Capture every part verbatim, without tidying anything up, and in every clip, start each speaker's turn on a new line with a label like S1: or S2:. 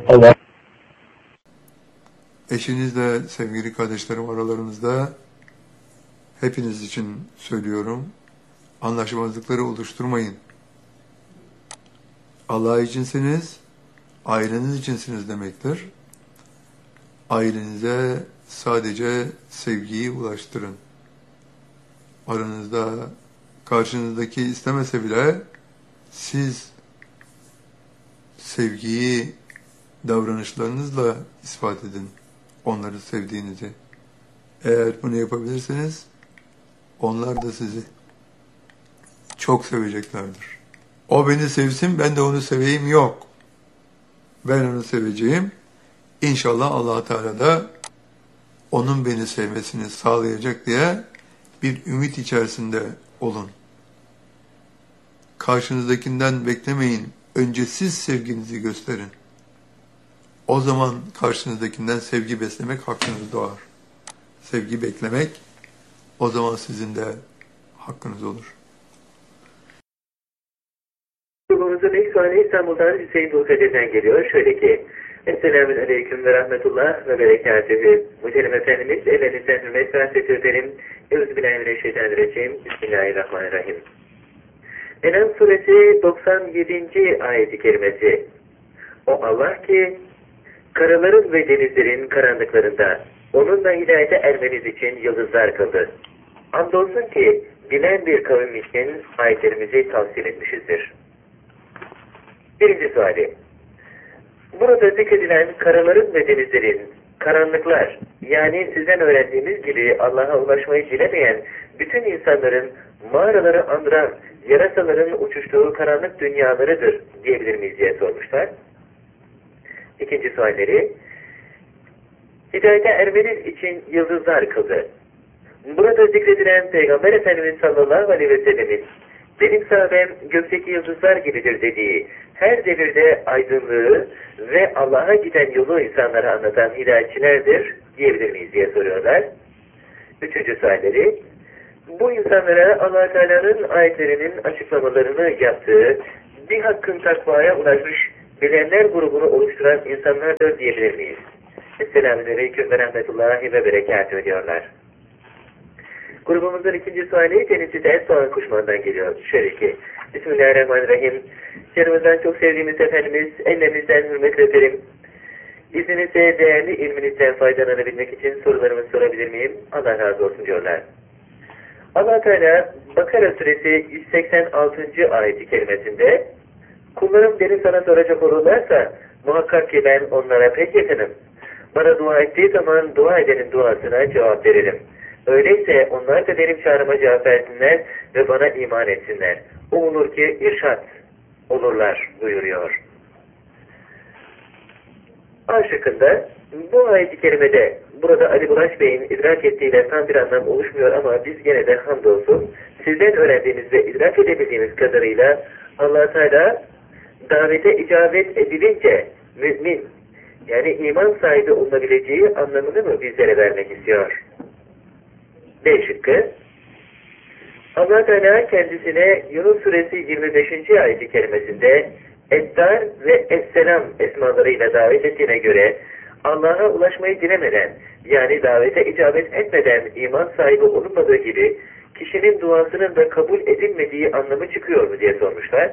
S1: Allah.
S2: Eşinizle sevgili kardeşlerim aralarınızda hepiniz için söylüyorum. Anlaşmazlıkları oluşturmayın. Allah içinsiniz, aileniz içinsiniz demektir. Ailenize sadece sevgiyi ulaştırın. Aranızda karşınızdaki istemese bile siz sevgiyi davranışlarınızla ispat edin onları sevdiğinizi. Eğer bunu yapabilirseniz onlar da sizi çok seveceklerdir. O beni sevsin, ben de onu seveyim yok. Ben onu seveceğim. İnşallah Allah Teala da onun beni sevmesini sağlayacak diye bir ümit içerisinde olun. Karşınızdakinden beklemeyin. Önce siz sevginizi gösterin. O zaman karşınızdakinden sevgi beslemek hakkınız doğar. Sevgi beklemek o zaman sizin de hakkınız olur.
S3: Grubumuzun ilk suali İstanbul'dan Hüseyin Dulkadir'den geliyor. Şöyle ki, Esselamun Aleyküm ve Rahmetullah ve Berekatühü. Muhterem Efendimiz, ellerinizden hürmet ve hasret ederim. Euzubillahimineşşeytanirracim. Bismillahirrahmanirrahim. En'am suresi doksan yedinci ayeti kerimesi. O Allah ki, karaların ve denizlerin karanlıklarında onunla hidayete ermeniz için yıldızlar kıldı. Andolsun ki, bilen bir kavim için ayetlerimizi tavsiye etmişizdir. Birinci suali. Burada zikredilen karaların ve denizlerin, karanlıklar, yani sizden öğrendiğimiz gibi Allah'a ulaşmayı dilemeyen bütün insanların mağaraları andıran yarasaların uçuştuğu karanlık dünyalarıdır diyebilir miyiz diye sormuşlar. İkinci sualleri. Hidayete ermeniz için yıldızlar kıldı. Burada zikredilen Peygamber Efendimiz sallallahu aleyhi ve sellemin benim sahabem gökteki yıldızlar gibidir dediği her devirde aydınlığı ve Allah'a giden yolu insanlara anlatan hidayetçilerdir diyebilir miyiz diye soruyorlar. Üçüncü sualleri. Bu insanlara Allah Teala'nın ayetlerinin açıklamalarını yaptığı bir hakkın takvaya ulaşmış bilenler grubunu oluşturan insanlardır diyebilir miyiz? Esselamunaleyküm ve rahmetullahi ve berekatühü diyorlar. Grubumuzun ikinci suali Denizli Ersoğan Kuşman'dan geliyor. Şöyle ki, Bismillahirrahmanirrahim. Canımızdan çok sevdiğimiz Efendimiz, ellerinizden hürmet ederim. İzninizle değerli ilminizden faydalanabilmek için sorularımı sorabilir miyim? Allah razı olsun diyorlar. Allah Teala Bakara suresi yüz seksen altıncı ayeti kerimesinde kullarım beni sana soracak olurlarsa muhakkak ki ben onlara pek yakınım. Bana dua ettiği zaman dua edenin duasına cevap veririm. Öyleyse onlar da benim çağrıma cevap versinler ve bana iman etsinler. Umulur ki irşat olurlar buyuruyor. A şıkkında bu ayet-i kerimede burada Ali Bulaş Bey'in idrak ettiğiyle tam bir anlam oluşmuyor ama biz gene de hamdolsun sizden öğrendiğimiz ve idrak edebildiğimiz kadarıyla Allah Teala davete icabet edilince mümin yani iman sahibi olunabileceği anlamını mı bizlere vermek istiyor? B şıkkı. Allah Teala kendisine Yunus suresi yirmi beşinci ayet-i kerimesinde Eddar ve Esselam esmalarıyla davet ettiğine göre Allah'a ulaşmayı dilemeden yani davete icabet etmeden iman sahibi olunmadığı gibi kişinin duasının da kabul edilmediği anlamı çıkıyor mu diye sormuşlar.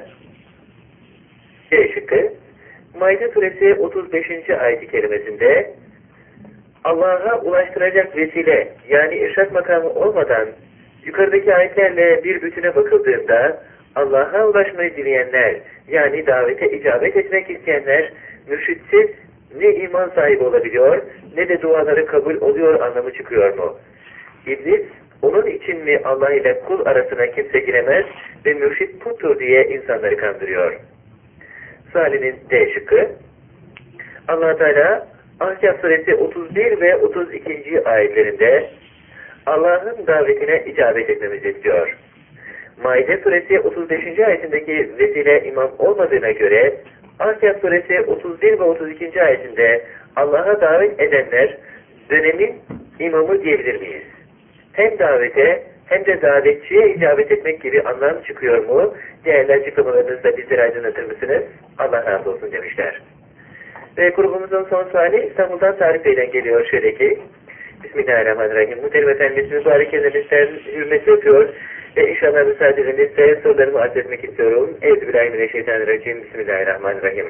S3: C şıkkı. Maide suresi otuz beşinci ayet-i kerimesinde Allah'a ulaştıracak vesile yani irşat makamı olmadan yukarıdaki ayetlerle bir bütüne bakıldığında Allah'a ulaşmayı dileyenler yani davete icabet etmek isteyenler mürşitsiz ne iman sahibi olabiliyor ne de duaları kabul oluyor anlamı çıkıyor mu? İblis onun için mi Allah ile kul arasına kimse giremez ve mürşit puttur diye insanları kandırıyor. Sualinin D şıkkı. Allah Teala Ahkâf suresi otuz bir ve otuz ikinci ayetlerinde Allah'ın davetine icabet etmemizi istiyor. Maide suresi otuz beşinci ayetindeki vesile imam olmadığına göre Ahkâf suresi otuz bir ve otuz ikinci ayetinde Allah'a davet edenler dönemin imamı diyebilir miyiz? Hem davete hem de davetçiye icabet etmek gibi anlam çıkıyor mu? Değerli açıklamalarınızda bizleri aydınlatır mısınız? Allah razı olsun demişler. Ve grubumuzun son suali İstanbul'dan Tarık Bey'den geliyor şöyle ki. Bismillahirrahmanirrahim. Muhterem Efendimiz mübarek elinizden hürmet yapıyor. Ve inşallah müsaadenizle sorularımı arz etmek istiyorum. Euzubillahimineşşeytanirracim. Bismillahirrahmanirrahim.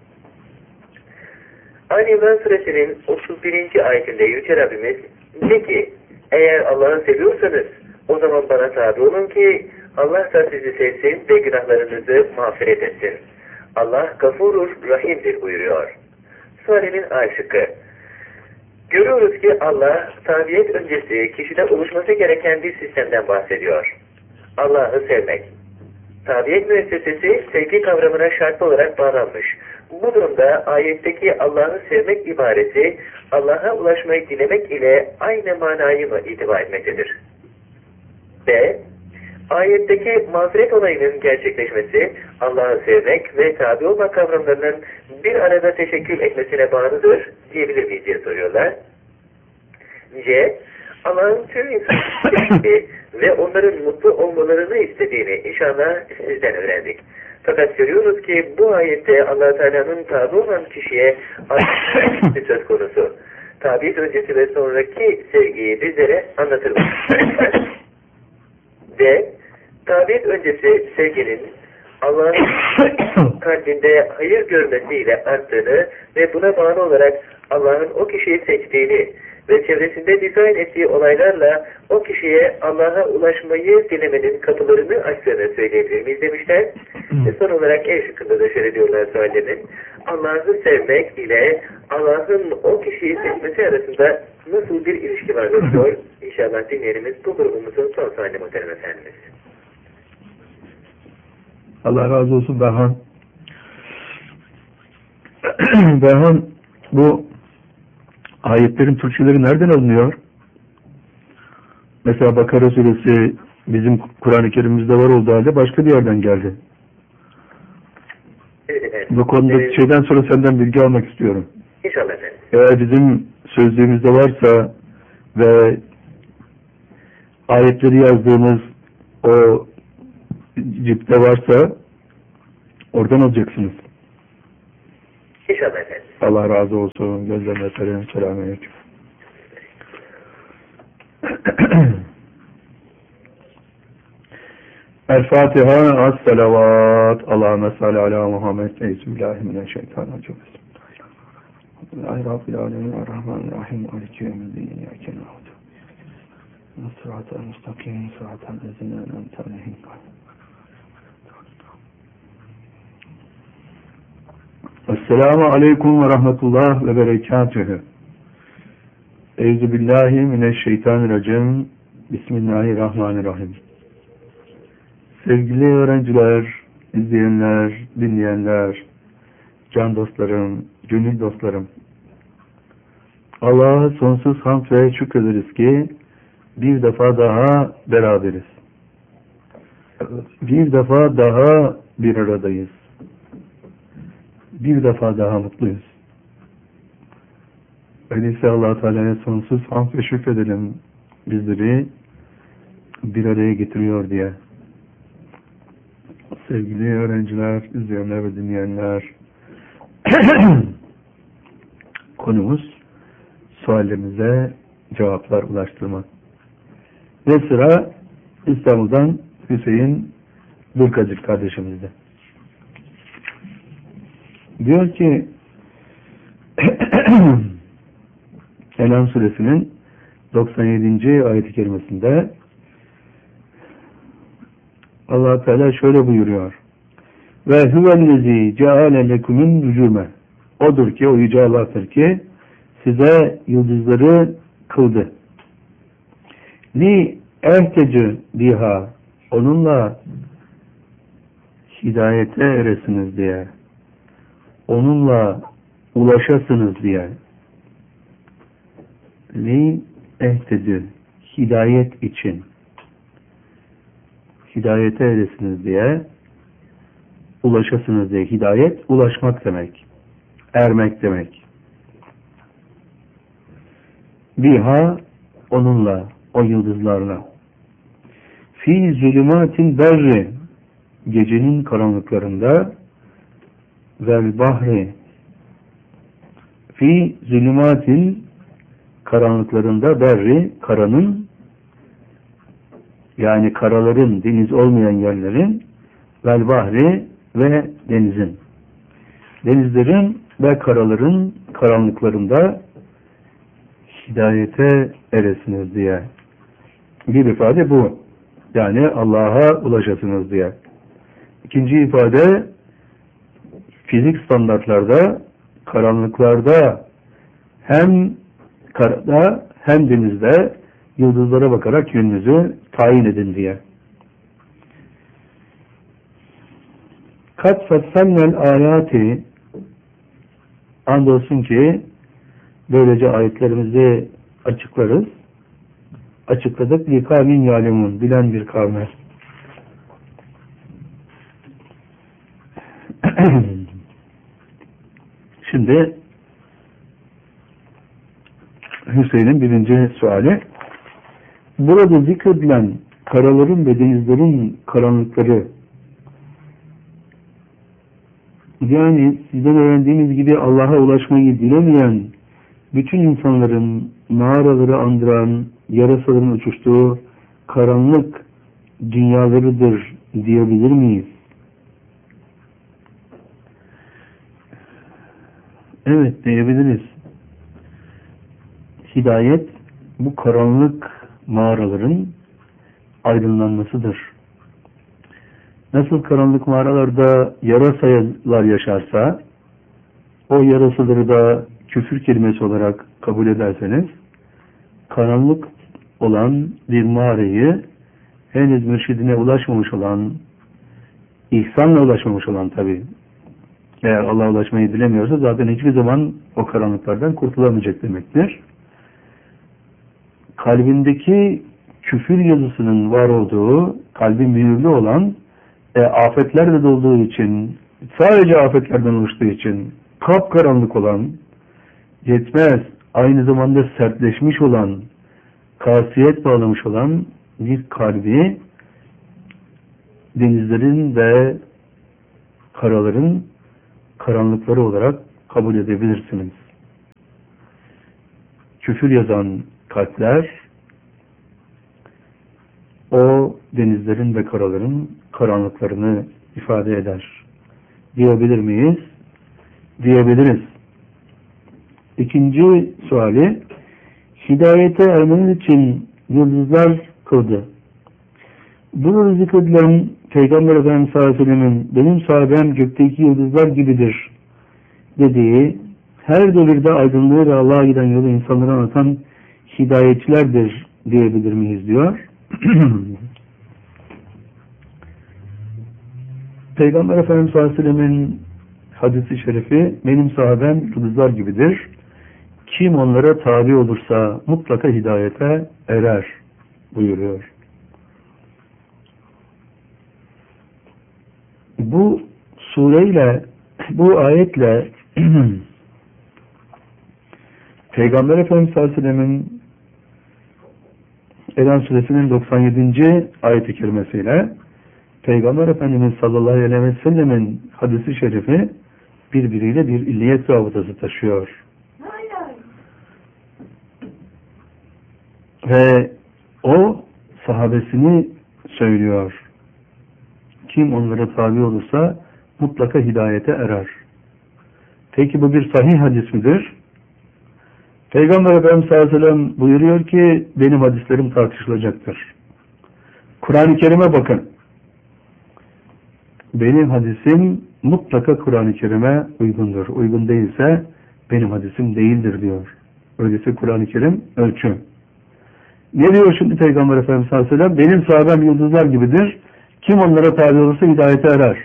S3: Ali İmran Suresinin otuz birinci ayetinde Yüce Rabbimiz de ki, eğer Allah'ı seviyorsanız o zaman bana tabi olun ki Allah da sizi sevsin ve günahlarınızı mağfiret etsin. Allah gafurur, rahimdir buyuruyor. Sualenin A şıkkı. Görüyoruz ki Allah tabiyet öncesi kişide oluşması gereken bir sistemden bahsediyor. Allah'ı sevmek. Tabiyet müessesesi sevgi kavramına şart olarak bağlanmış. Bu durumda ayetteki Allah'ı sevmek ibaresi Allah'a ulaşmayı dilemek ile aynı manayı mı itibar etmektedir? B. Ayetteki mağfiret olayının gerçekleşmesi Allah'ı sevmek ve tabi olmak kavramlarının bir arada teşekkül etmesine bağlıdır diyebilir miyiz diye soruyorlar. C. Allah'ın tüm insanları ve onların mutlu olmalarını istediğini inşallah sizden öğrendik. Fakat görüyoruz ki bu ayette Allah Teala'nın tabi olan kişiye bir söz konusu. Tabiyet öncesi ve sonraki sevgiyi bizlere anlatır mı? D. Tabiyet öncesi sevginin Allah'ın kalbinde hayır görmesiyle arttığını ve buna bağlı olarak Allah'ın o kişiyi seçtiğini ve çevresinde dizayn ettiği olaylarla o kişiye Allah'a ulaşmayı dilemenin kapılarını açtığını söyleyebilir miyiz demişler. Ve son olarak E şıkkında da şöyle diyorlar suallerinin. Allah'ı sevmek ile Allah'ın o kişiyi seçmesi arasında nasıl bir ilişki var diyor. İnşallah dinleyenimiz bu grubumuzun son suali muhterem efendimiz.
S1: Allah razı olsun Berhan. Berhan, bu ayetlerin Türkçeleri nereden alınıyor? Mesela Bakara suresi bizim Kur'an-ı Kerim'imizde var olduğu halde başka bir yerden geldi.
S3: Evet, evet.
S1: Bu konuda evet. Şeyden sonra senden bilgi almak istiyorum.
S3: İnşallah efendim.
S1: Eğer bizim sözlüğümüzde varsa ve ayetleri yazdığımız o cipte varsa oradan alacaksınız.
S3: İnşallah efendim.
S1: Allah razı olsun. Gözlerine öperim. Selamünaleyküm. El-Fatiha. Es-Selavat. Allahümme salli ala Muhammed. Euzubillahimineşşeytanirracim. Bismillahirrahmanirrahim. Rabbil alemin. Errahmanirrahim. Maliki yevmiddin. İyyâke na'budu. Sıratal mustakim. Sıratal lezîne en'amte aleyhim. Esselamu aleyküm ve rahmetullah ve berekatühü. Euzubillahimineşşeytanirracim. Bismillahirrahmanirrahim. Sevgili öğrenciler, izleyenler, dinleyenler, can dostlarım, gönül dostlarım. Allah'a sonsuz hamd ve şükrederiz ki bir defa daha beraberiz. Bir defa daha bir aradayız. Bir defa daha mutluyuz. Öyleyse Allah-u Teala'ya sonsuz hamd ve şükredelim bizleri bir araya getiriyor diye. Sevgili öğrenciler, izleyenler ve dinleyenler, konumuz suallerimize cevaplar ulaştırmak. Ve sıra İstanbul'dan Hüseyin Burkacık kardeşimizde. Diyor ki En'am suresinin doksan yedinci ayet-i kerimesinde Allah Teala şöyle buyuruyor. Ve huvellezî ceale lekumün nücume. Odur ki, o yüce Allah'tır ki size yıldızları kıldı. Li ehtecü biha. Onunla hidayete eresiniz diye. Onunla ulaşasınız diye. Li ehtedü. Hidayet için. Hidayete eresiniz diye. Ulaşasınız diye. Hidayet, ulaşmak demek. Ermek demek. Biha, onunla, o yıldızlarla. Fi zulümatin berri. Gecenin karanlıklarında vel bahri, fi zulümatil karanlıklarında berri, karanın, yani karaların, deniz olmayan yerlerin, vel bahri ve denizin, denizlerin ve karaların karanlıklarında hidayete eresiniz diye bir ifade bu. Yani Allah'a ulaşasınız diye. İkinci ifade, fizik standartlarda karanlıklarda hem karada hem denizde yıldızlara bakarak yönünüzü tayin edin diye. Kat fassannel ayati, andolsun ki böylece ayetlerimizi açıklarız. Açıkladık. Likamin yalemun, bilen bir kavme. Şimdi Hüseyin'in birinci suali. Burada zikredilen karaların ve denizlerin karanlıkları, yani sizden öğrendiğiniz gibi Allah'a ulaşmayı dilemeyen bütün insanların mağaraları andıran, yarasaların uçuştuğu karanlık dünyalarıdır diyebilir miyiz? Evet, diyebiliriz. Hidayet bu karanlık mağaraların aydınlanmasıdır. Nasıl karanlık mağaralarda yarasalar yaşarsa, o yarasaları da küfür kelimesi olarak kabul ederseniz, karanlık olan bir mağarayı henüz mürşidine ulaşmamış olan, ihsanla ulaşmamış olan tabi, eğer Allah'a ulaşmayı dilemiyorsa zaten hiçbir zaman o karanlıklardan kurtulamayacak demektir. Kalbindeki küfür yazısının var olduğu, kalbin mühürlü olan, e, afetlerle dolduğu için, sadece afetlerden oluştuğu için kapkaranlık olan, yetmez, aynı zamanda sertleşmiş olan, kasiyet bağlamış olan bir kalbi denizlerin ve karaların karanlıkları olarak kabul edebilirsiniz. Küfür yazan kalpler o denizlerin ve karaların karanlıklarını ifade eder. Diyebilir miyiz? Diyebiliriz. İkinci suali, hidayete ermenin için yıldızlar kıldı. Burada zikredilen Peygamber Efendimiz sallallahu aleyhi ve sellem'in benim sahabem gökteki yıldızlar gibidir dediği, her devirde aydınlığı ve Allah'a giden yolu insanlara anlatan hidayetçilerdir diyebilir miyiz diyor. Peygamber Efendimiz sallallahu aleyhi ve sellem'in hadisi şerifi, benim sahabem yıldızlar gibidir. Kim onlara tabi olursa mutlaka hidayete erer buyuruyor. Bu sureyle, bu ayetle Peygamber Efendimiz sallallahu aleyhi ve sellem'in En'am suresinin doksan yedinci ayet-i kerimesiyle Peygamber Efendimiz sallallahu aleyhi ve sellem'in hadisi şerifi birbiriyle bir illiyet rabıtası taşıyor. Ve o sahabesini söylüyor. Kim onlara tabi olursa mutlaka hidayete erer. Peki bu bir sahih hadis midir? Peygamber Efendimiz sallallahu aleyhi ve sellem buyuruyor ki benim hadislerim tartışılacaktır. Kur'an-ı Kerim'e bakın. Benim hadisim mutlaka Kur'an-ı Kerim'e uygundur. Uygun değilse benim hadisim değildir diyor. Öyleyse Kur'an-ı Kerim ölçü. Ne diyor şimdi Peygamber Efendimiz sallallahu aleyhi ve sellem? Benim sahabem yıldızlar gibidir. Kim onlara tabi olursa hidayete erer.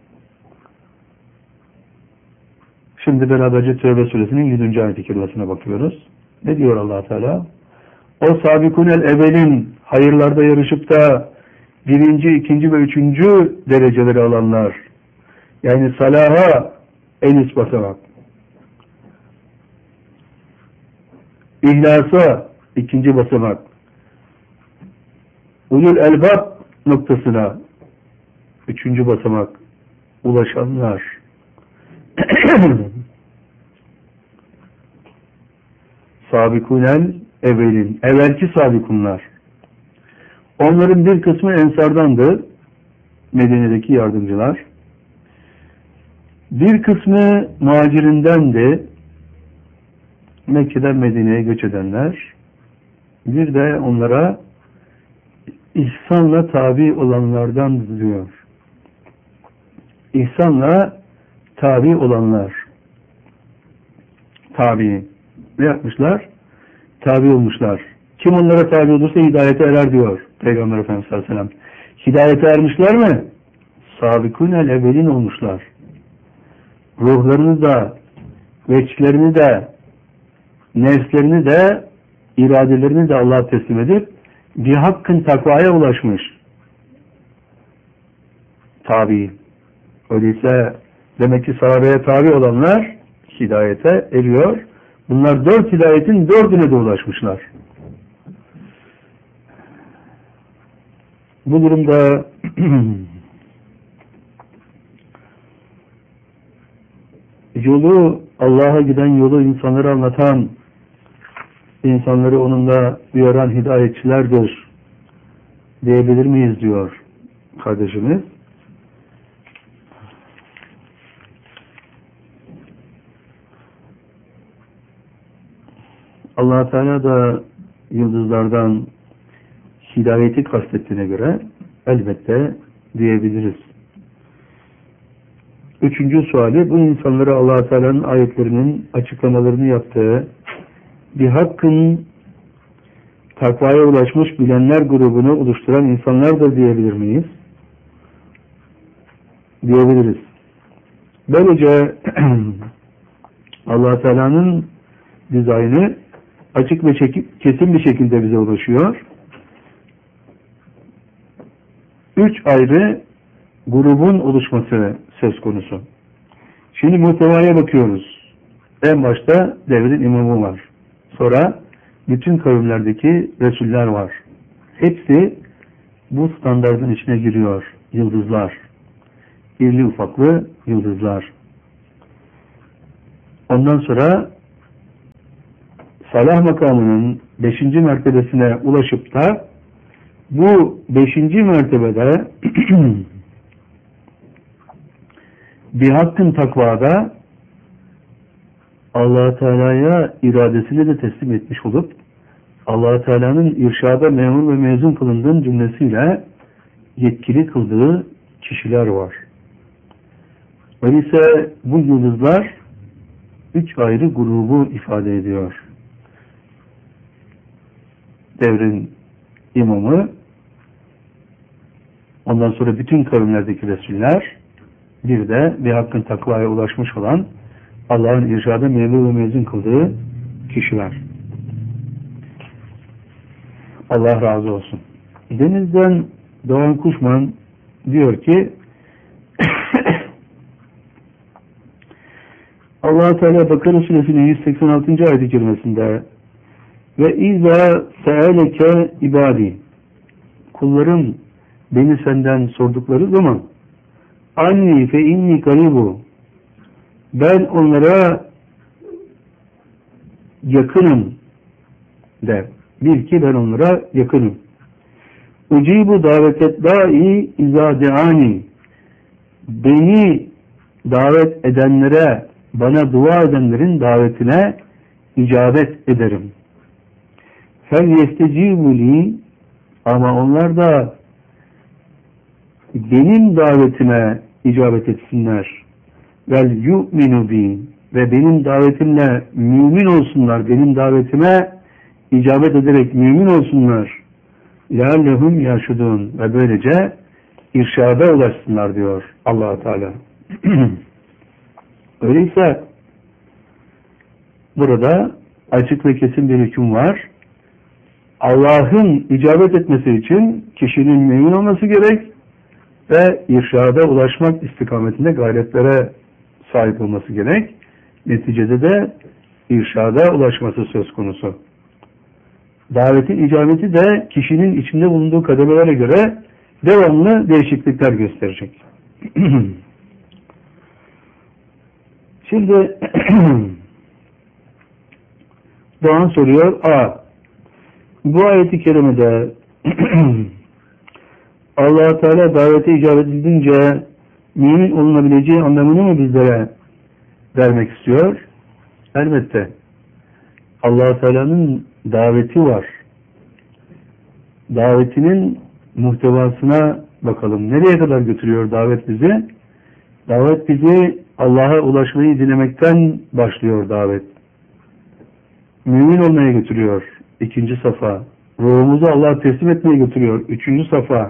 S1: Şimdi beraberce Tevbe suresinin yüzüncü ayet-i kerimesine bakıyoruz. Ne diyor Allah Teala? O sabikunel evvelin hayırlarda yarışıp da birinci, ikinci ve üçüncü dereceleri alanlar, yani salaha en üst basamak, İhlasa ikinci basamak, ulul elbab noktasına üçüncü basamak ulaşanlar Sabikunel evvelin. Evvelki sabikunlar. Onların bir kısmı Ensardandı. Medine'deki yardımcılar. Bir kısmı Muhacirindendi. Mekke'den Medine'ye göç edenler. Bir de onlara ihsanla tabi olanlardan diyor. İhsanla tabi olanlar. Tabi. Ne yapmışlar? Tabi olmuşlar. Kim onlara tabi olursa hidayete erer diyor Peygamber Efendimiz sallallahu aleyhi ve sellem. Hidayete ermişler mi? Sabikunel evvelin olmuşlar. Ruhlarını da, veçlerini de, nefslerini de, iradelerini de Allah'a teslim edip bir hakkın takvaya ulaşmış. Tabi. Öyleyse demek ki sahabeye tabi olanlar hidayete eriyor. Bunlar dört hidayetin dördüne de ulaşmışlar. Bu durumda yolu, Allah'a giden yolu insanlara anlatan, insanları onunla uyaran hidayetçilerdir diyebilir miyiz diyor kardeşimiz. Allah Teala da yıldızlardan hidayeti kastettiğine göre elbette diyebiliriz. Üçüncü suali, bu insanlara Allah Teala'nın ayetlerinin açıklamalarını yaptığı bir hakkın takvaya ulaşmış bilenler grubunu oluşturan insanlar da diyebilir miyiz? Diyebiliriz. Böylece Allah Teala'nın dizaynı açık ve kesin bir şekilde bize ulaşıyor. Üç ayrı grubun oluşması söz konusu. Şimdi muhtevaya bakıyoruz. En başta devrin imamı var. Sonra bütün kavimlerdeki Resuller var. Hepsi bu standardın içine giriyor. Yıldızlar. İrli ufaklı yıldızlar. Ondan sonra salah makamının beşinci mertebesine ulaşıp da bu beşinci mertebede bir hakkın takvada Allah Teala'ya iradesini de teslim etmiş olup Allah Teala'nın irşada memur ve mezun kılındığın cümlesiyle yetkili kıldığı kişiler var. Öyleyse bu yıldızlar üç ayrı grubu ifade ediyor. Devrin imamı, ondan sonra bütün kavimlerdeki Resuller, bir de bir hakkın takvaya ulaşmış olan Allah'ın irşada memur ve mezun kıldığı kişiler. Allah razı olsun. Denizden Doğan Kuşman diyor ki Allah Teala Bakara Suresi'nin yüz seksen altıncı ayet-i kerimesinde ve izâ se'eleke ibâdî, kullarım beni senden sordukları zaman anni fe inni garibu, ben onlara yakınım der. Bil ki ben onlara yakınım. Ucibu davetet da'i izâ de'ani, beni davet edenlere, bana dua edenlerin davetine icabet ederim. Fel yestecibuli, ama onlar da benim davetime icabet etsinler. Vel yu'minu bi, ve benim davetimle mümin olsunlar, benim davetime icabet ederek mümin olsunlar. Leallehum yaşudun, ve böylece irşada ulaşsınlar diyor Allah Teala. Öyleyse burada açık ve kesin bir hüküm var. Allah'ın icabet etmesi için kişinin mümin olması gerek ve irşada ulaşmak istikametinde gayretlere sahip olması gerek. Neticede de irşada ulaşması söz konusu. Davetin icabeti de kişinin içinde bulunduğu kademelere göre devamlı değişiklikler gösterecek. Şimdi Doğan soruyor. A. Bu ayeti kerimede Allah-u Teala davete icabet edince mümin olunabileceği anlamını mı bizlere vermek istiyor? Elbette. Allah-u Teala'nın daveti var. Davetinin muhtevasına bakalım. Nereye kadar götürüyor davet bizi? Davet bizi Allah'a ulaşmayı dilemekten başlıyor davet. Mümin olmaya götürüyor. İkinci safa. Ruhumuzu Allah'a teslim etmeye götürüyor. Üçüncü safa.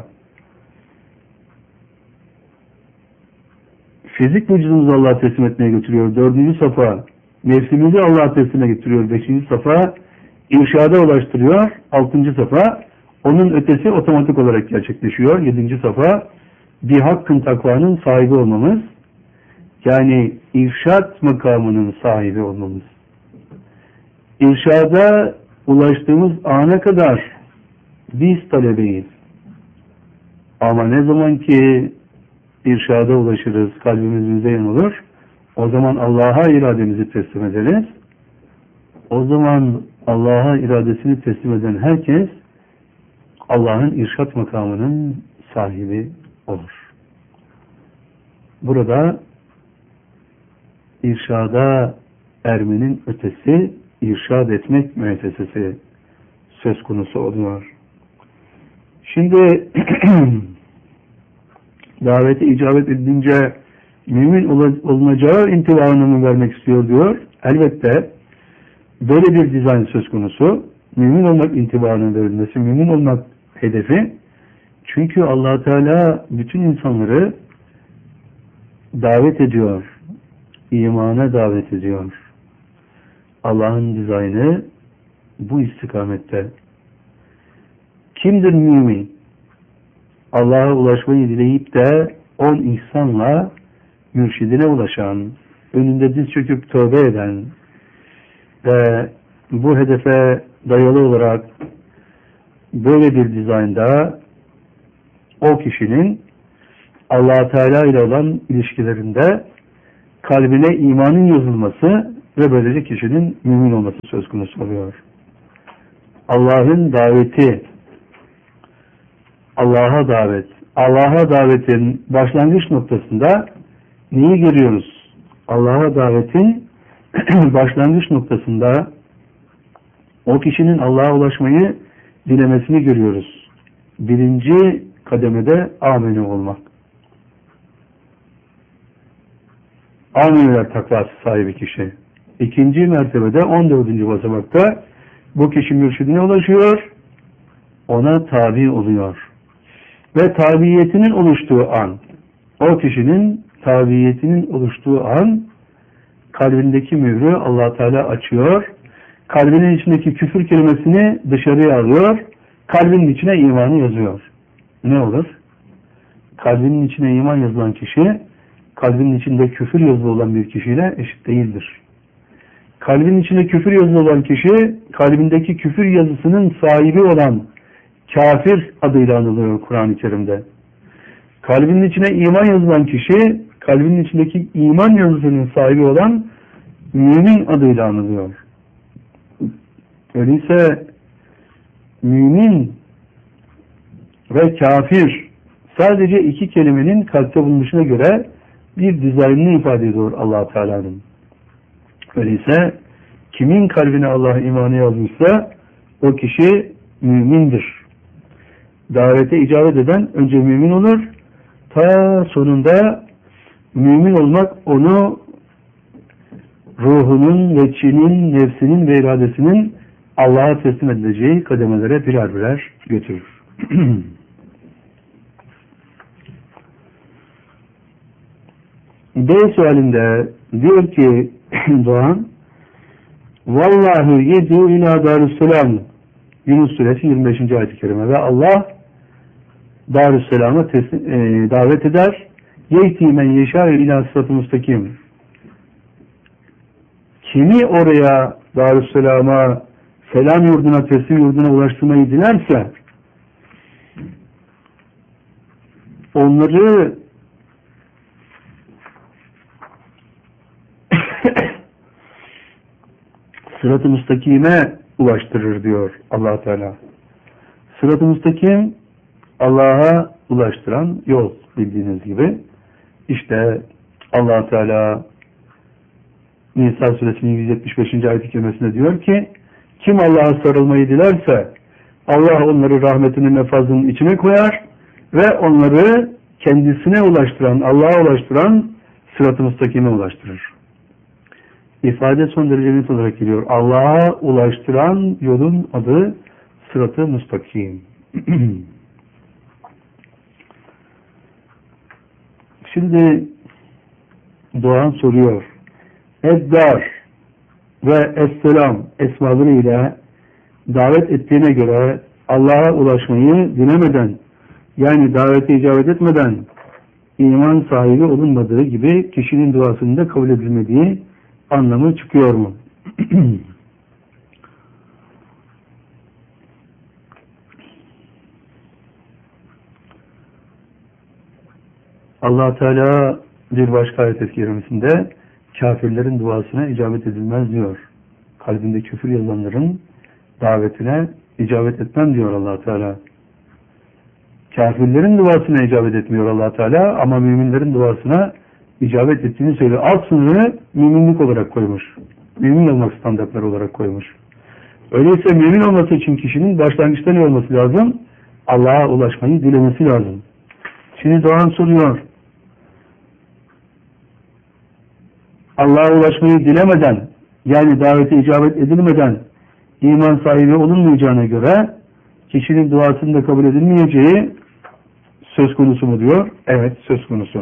S1: Fizik vücudumuzu Allah'a teslim etmeye götürüyor. Dördüncü safa. Nefsimizi Allah'a teslim getiriyor. Beşinci safa. İrşada ulaştırıyor. Altıncı safa. Onun ötesi otomatik olarak gerçekleşiyor. Yedinci safa. Bir hakkın takvanın sahibi olmamız. Yani irşat makamının sahibi olmamız. İrşada ulaştığımız ana kadar biz talebeyiz. Ama ne zaman ki irşada ulaşırız, kalbimiz müzeyyen olur, o zaman Allah'a irademizi teslim ederiz. O zaman Allah'a iradesini teslim eden herkes Allah'ın irşat makamının sahibi olur. Burada irşada ermenin ötesi irşad etmek müessesesi söz konusu oluyor. Şimdi davete icabet edince mümin olunacağı intibaını mı vermek istiyor diyor. Elbette böyle bir dizayn söz konusu. Mümin olmak intibaının verilmesi, mümin olmak hedefi. Çünkü Allah Teala bütün insanları davet ediyor. İmana davet ediyor. Allah'ın dizaynı bu istikamette. Kimdir mümin? Allah'a ulaşmayı dileyip de on ihsanla mürşidine ulaşan, önünde diz çöküp tövbe eden ve bu hedefe dayalı olarak böyle bir dizaynda o kişinin Allah Teala ile olan ilişkilerinde kalbine imanın yazılması ve böylece kişinin mümin olması söz konusu oluyor. Allah'ın daveti, Allah'a davet, Allah'a davetin başlangıç noktasında neyi görüyoruz? Allah'a davetin başlangıç noktasında o kişinin Allah'a ulaşmayı dilemesini görüyoruz. Birinci kademede amene olmak. Ameneler takvası sahibi kişi. İkinci mertebede on dördüncü basamakta bu kişi mürşidine ulaşıyor, ona tabi oluyor. Ve tabiyetinin oluştuğu an, o kişinin tabiyetinin oluştuğu an kalbindeki mührü Allah Teala açıyor, kalbinin içindeki küfür kelimesini dışarıya alıyor, kalbinin içine imanı yazıyor. Ne olur? Kalbinin içine iman yazılan kişi, kalbinin içinde küfür yazılı olan bir kişiyle eşit değildir. Kalbin içinde küfür yazılı olan kişi, kalbindeki küfür yazısının sahibi olan kafir adıyla anılıyor Kur'an-ı Kerim'de. Kalbinin içine iman yazılan kişi, kalbinin içindeki iman yazısının sahibi olan mümin adıyla anılıyor. Öyleyse mümin ve kafir sadece iki kelimenin kalpte bulunuşuna göre bir dizaynını ifade ediyor Allah Teala'nın. Öyleyse kimin kalbine Allah imanı yazmışsa o kişi mümindir. Davete icabet eden önce mümin olur, ta sonunda mümin olmak onu ruhunun, veçinin, nefsinin ve iradesinin Allah'a teslim edileceği kademelere birer birer götürür. B sualinde diyor ki Doğan, Vallahu yed'u ila Darüsselam, Yunus suresi yirmi beşinci ayet-i kerime, ve Allah Darüsselam'a e, davet eder. Yehdi men yeşâ ila sırat-ı müstakim. Kimi oraya Darüsselam'a, selam yurduna, teslim yurduna ulaştırmayı dilerse onları sırat-ı müstakime ulaştırır diyor Allah Teala. Sırat-ı müstakim Allah'a ulaştıran yol, bildiğiniz gibi. İşte Allah Teala Nisa suresinin yüz yetmiş beşinci ayet-i kerimesinde diyor ki, kim Allah'a sarılmayı dilerse Allah onları rahmetinin ve fazlının içine koyar ve onları kendisine ulaştıran, Allah'a ulaştıran sırat-ı müstakime ulaştırır. İfade son derece net olarak geliyor. Allah'a ulaştıran yolun adı sırat-ı müstakim. Şimdi Doğan soruyor. Eddar ve Esselam esmalarıyla davet ettiğine göre Allah'a ulaşmayı dilemeden, yani davete icabet etmeden iman sahibi olunmadığı gibi kişinin duasının da kabul edilmediği anlamı çıkıyor mu? Allah Teala bir başka ayet-i kerimesinde kafirlerin duasına icabet edilmez diyor. Kalbinde küfür yazanların davetine icabet etmem diyor Allah Teala. Kafirlerin duasına icabet etmiyor Allah Teala ama müminlerin duasına icabet ettiğini söylüyor. Alt sınırını müminlik olarak koymuş. Mümin olmak standartları olarak koymuş. Öyleyse mümin olması için kişinin başlangıçta ne olması lazım? Allah'a ulaşmayı dilemesi lazım. Şimdi Doğan soruyor. Allah'a ulaşmayı dilemeden, yani davete icabet edilmeden iman sahibi olunmayacağına göre kişinin duasının da kabul edilmeyeceği söz konusu mu diyor? Evet, söz konusu.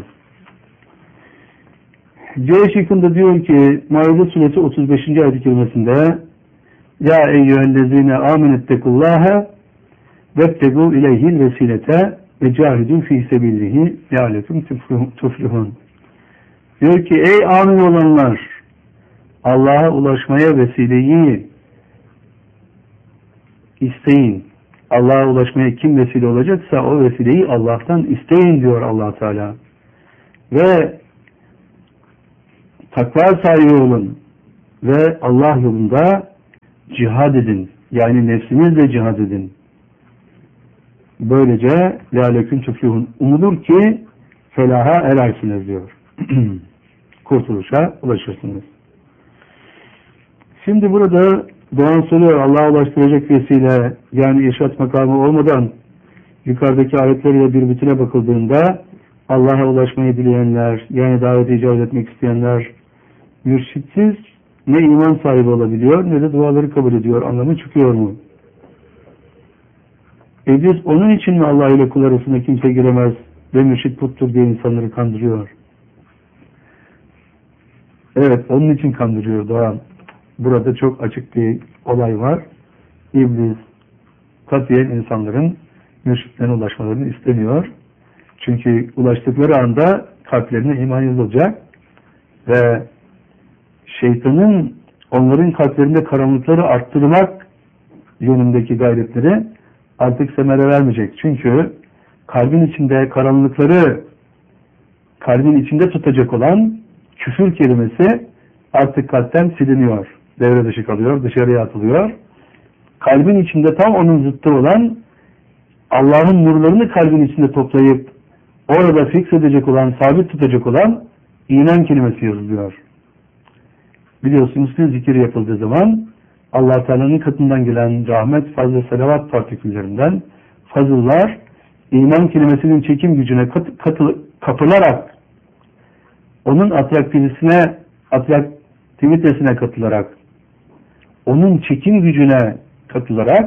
S1: C şıkkında diyor ki Maide suresi otuz beşinci ayet-i kerimesinde Ya eyyühellezine amenettekullâhe vebtegû ileyhil vesilete ve cahidû fî sebillihi leallekum tuflihun. Diyor ki ey amin olanlar, Allah'a ulaşmaya vesileyi isteyin. Allah'a ulaşmaya kim vesile olacaksa o vesileyi Allah'tan isteyin diyor Allah Teala. Ve takva sahibi olun ve Allah yolunda cihad edin. Yani nefsinizle cihad edin. Böylece lealeküm tuflihun. Umulur ki felaha erersiniz diyor. Kurtuluşa ulaşırsınız. Şimdi burada Doğan soruyor, Allah'a ulaştıracak vesile, yani irşat makamı olmadan yukarıdaki ayetleriyle bir bütüne bakıldığında Allah'a ulaşmayı dileyenler, yani davete icabet etmek isteyenler mürşitsiz ne iman sahibi olabiliyor ne de duaları kabul ediyor anlamı çıkıyor mu? İblis onun için mi Allah ile kul arasında kimse giremez ve mürşit puttur diye insanları kandırıyor? Evet, onun için kandırıyor Doğan. Burada çok açık bir olay var. İblis katiyen insanların mürşitlerine ulaşmalarını istemiyor. Çünkü ulaştıkları anda kalplerine iman yazılacak ve şeytanın onların kalplerinde karanlıkları arttırmak yönündeki gayretleri artık semere vermeyecek. Çünkü kalbin içinde karanlıkları kalbin içinde tutacak olan küfür kelimesi artık kalpten siliniyor. Devre dışı kalıyor, dışarıya atılıyor. Kalbin içinde tam onun zıttı olan Allah'ın nurlarını kalbin içinde toplayıp orada fiksedecek olan, sabit tutacak olan iman kelimesi yazılıyor. Biliyorsunuz ki zikir yapıldığı zaman Allah Teala'nın katından gelen rahmet, fazla salavat partiküllerinden fazıllar iman kelimesinin çekim gücüne kat, katı, kapılarak onun atraktivitesine atraktivitesine katılarak onun çekim gücüne katılarak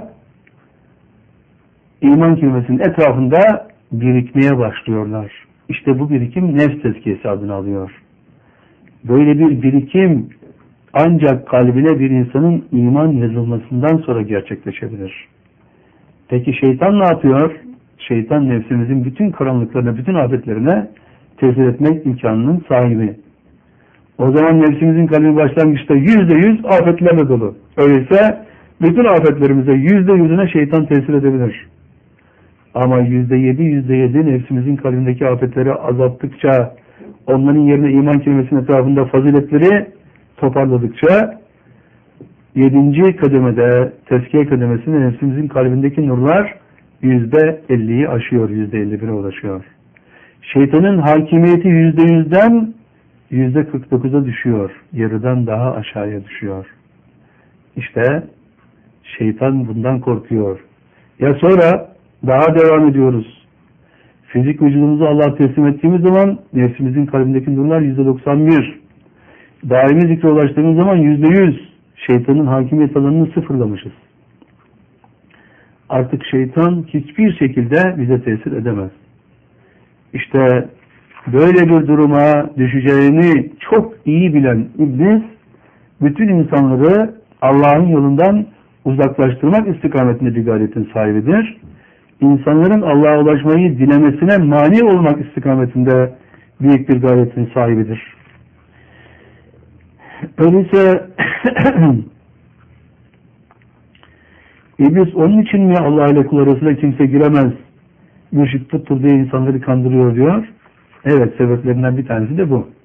S1: iman kelimesinin etrafında birikmeye başlıyorlar. İşte bu birikim nefs tezkiyesi adını alıyor. Böyle bir birikim ancak kalbine bir insanın iman yazılmasından sonra gerçekleşebilir. Peki şeytan ne yapıyor? Şeytan nefsimizin bütün karanlıklarına, bütün afetlerine tesir etmek imkanının sahibi. O zaman nefsimizin kalbi başlangıçta yüzde yüz afetlerle dolu. Öyleyse bütün afetlerimize yüzde yüzüne şeytan tesir edebilir. Ama yüzde yedi, yüzde yedi nefsimizin kalbindeki afetleri azalttıkça, onların yerine iman kelimesinin etrafında faziletleri toparladıkça Yedinci kademede, tezkiye kademesinde nefsimizin kalbindeki nurlar yüzde elliyi aşıyor, yüzde elli bire ulaşıyor. Şeytanın hakimiyeti yüzde yüzden yüzde kırk dokuza düşüyor. Yarıdan daha aşağıya düşüyor. İşte şeytan bundan korkuyor. Ya sonra daha devam ediyoruz. Fizik vücudumuzu Allah'a teslim ettiğimiz zaman nefsimizin kalbindeki nurlar yüzde doksan bir. Daimi zikre ulaştığımız zaman yüzde yüz. Şeytanın hakimiyet alanını sıfırlamışız. Artık şeytan hiçbir şekilde bize tesir edemez. İşte böyle bir duruma düşeceğini çok iyi bilen İblis, bütün insanları Allah'ın yolundan uzaklaştırmak istikametinde bir gayretin sahibidir. İnsanların Allah'a ulaşmayı dilemesine mani olmak istikametinde büyük bir gayretin sahibidir. Öyleyse İblis onun için mi Allah ile kul arasında kimse giremez, mürşit tuttur diye insanları kandırıyor diyor. Evet, sebeplerinden bir tanesi de bu.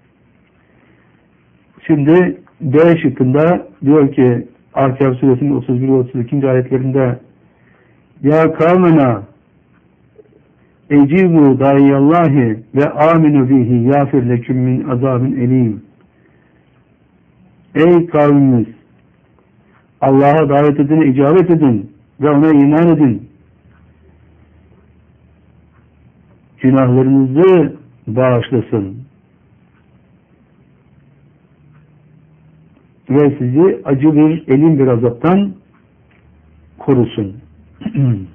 S1: Şimdi B şıkkında diyor ki Ahkâf suresinin otuz bir ve otuz iki. ayetlerinde Ya kavmena ecibu da'iyallahi ve aminu bihi yâfir leküm min azabin elim. Ey kavmimiz, Allah'a davet edin, icabet edin ve ona iman edin. Günahlarınızı bağışlasın ve sizi acı bir, elin bir azaptan korusun.